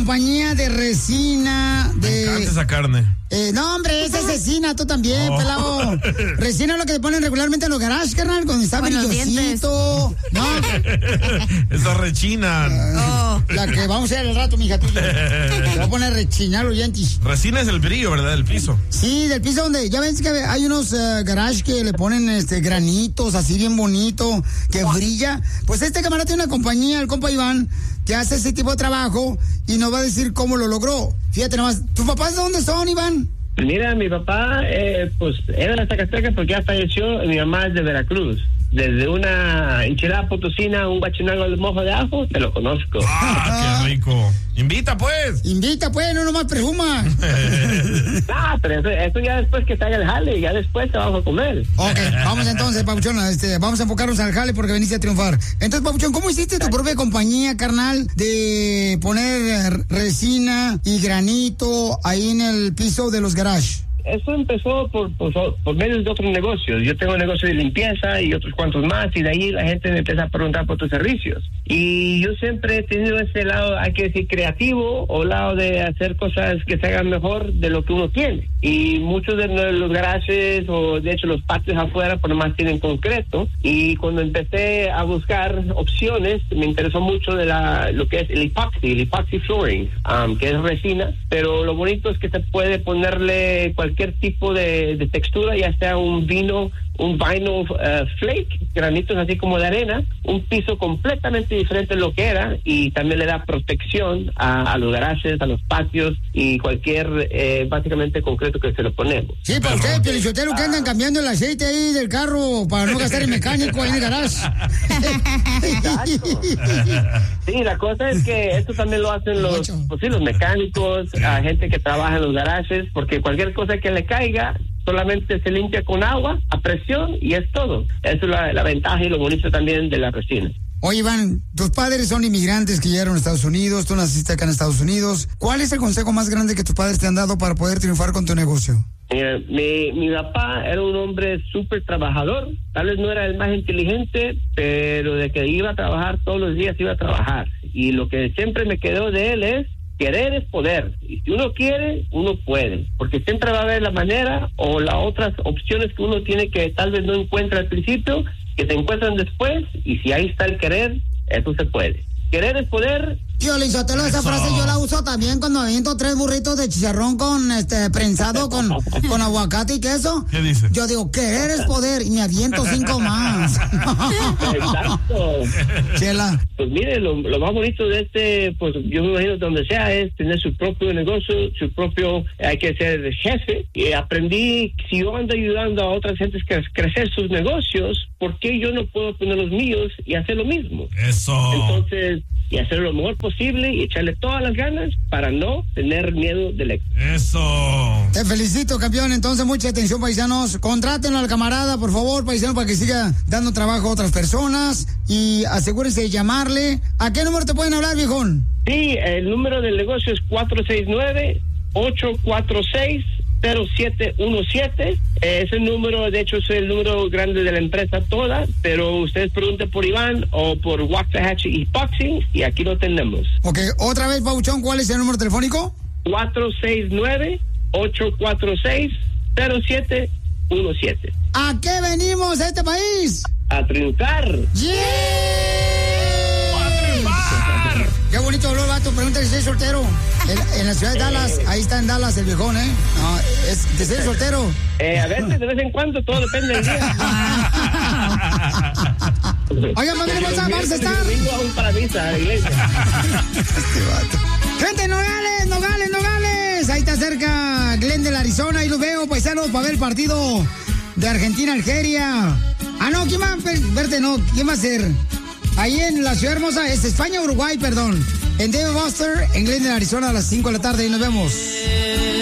compañía de resina de... Me encanta esa carne. No, hombre, esa es resina, tú también, pelado. Resina es lo que le ponen regularmente en los garages, carnal, cuando está brillosito. No. Esa rechina. La que vamos a hacer al rato, mija, tú. Te voy a poner rechinar los dientes. Resina es el brillo, ¿verdad? Del piso. Sí, del piso donde, ya ves que hay unos garages que le ponen granitos así bien bonito, que brilla. Pues este camarada tiene una compañía, el compa Iván, que hace ese tipo de trabajo y nos va a decir cómo lo logró. Fíjate nomás, ¿tus papás de dónde son, Iván? Mira, mi papá, pues era de Zacatecas porque ya falleció. Mi mamá es de Veracruz. Desde una enchilada potosina, un guachinango al mojo de ajo, te lo conozco. ¡Ah, qué rico! ¡Invita, pues! Invita, pues, no nomás presuma. Pero eso ya después que salga el jale, ya después te vamos a comer. Ok, vamos entonces, Papuchón, vamos a enfocarnos al jale porque veniste a triunfar. Entonces, Papuchón, ¿cómo hiciste tu propia compañía, carnal, de poner resina y granito ahí en el piso de los garages? Eso empezó por medio de otros negocios. Yo tengo un negocio de limpieza y otros cuantos más, y de ahí la gente me empieza a preguntar por tus servicios. Y yo siempre he tenido ese lado, hay que decir, creativo, o lado de hacer cosas que se hagan mejor de lo que uno tiene. Y muchos de los garajes, o de hecho los patios afuera, por lo más tienen concreto. Y cuando empecé a buscar opciones, me interesó mucho de lo que es el epoxy flooring, que es resina, pero lo bonito es que se puede ponerle cualquier tipo de textura, ya sea un vinyl flake, granitos así como de arena, un piso completamente diferente de lo que era, y también le da protección a los garajes, a los patios y cualquier básicamente concreto que se lo ponemos. Sí, para ustedes, Piolichotelo, que andan cambiando el aceite ahí del carro para no gastar el mecánico ahí en el garage. Exacto. Sí, la cosa es que esto también lo hacen los mecánicos, a gente que trabaja en los garajes, porque cualquier cosa que le caiga solamente se limpia con agua a presión y es todo. Esa es la ventaja y lo bonito también de la resina. Oye, Iván, tus padres son inmigrantes que llegaron a Estados Unidos, tú naciste acá en Estados Unidos. ¿Cuál es el consejo más grande que tus padres te han dado para poder triunfar con tu negocio? Mi papá era un hombre súper trabajador. Tal vez no era el más inteligente, pero de que iba a trabajar todos los días, iba a trabajar. Y lo que siempre me quedó de él es: querer es poder, y si uno quiere, uno puede, porque siempre va a haber la manera o las otras opciones que uno tiene que tal vez no encuentra al principio, que se encuentran después, y si ahí está el querer, eso se puede. Querer es poder. Piolichotelo, esa frase yo la uso también cuando aviento 3 burritos de chicharrón con prensado con aguacate y queso. ¿Qué dice? Yo digo, querer es poder, y me aviento 5 más. Exacto. Chela. Pues mire, lo más bonito de pues yo me imagino donde sea, es tener su propio negocio, hay que ser jefe. Y aprendí, si yo ando ayudando a otras gentes que crecer sus negocios, ¿por qué yo no puedo poner los míos y hacer lo mismo? Eso. Entonces, y hacer lo mejor posible y echarle todas las ganas para no tener miedo del éxito. Eso. Te felicito, campeón. Entonces, mucha atención, paisanos. Contrátenlo al camarada, por favor, paisano, para que siga dando trabajo a otras personas, y asegúrense de llamarle. ¿A qué número te pueden hablar, viejón? Sí, el número del negocio es 469-846-0717. Ese número, de hecho, es el número grande de la empresa toda, pero ustedes pregunten por Iván o por Waxahachie Epoxy y aquí lo tenemos. Ok, otra vez, Pauchón, ¿cuál es el número telefónico? 469-846-0717. ¿A qué venimos a este país? A triunfar. ¡Yeah! Qué bonito olor, vato. Pregúntale si es soltero. En la ciudad de Dallas, ahí está en Dallas el viejón, ¿eh? No, ¿de ser soltero? A veces, de vez en cuando, todo depende del día. Oigan, vamos a estar. Vengo a un parabrisas a la iglesia. Este vato. Gente, Nogales. Ahí está cerca Glendale, Arizona. Ahí los veo, paisanos, para ver el partido de Argentina-Algeria. Ah, no, ¿quién va a verte? No, ¿quién va a ser? Ahí en la ciudad hermosa, es España-Uruguay, perdón. En Dave Buster, en Glendale, Arizona, a las 5 de la tarde. Y nos vemos.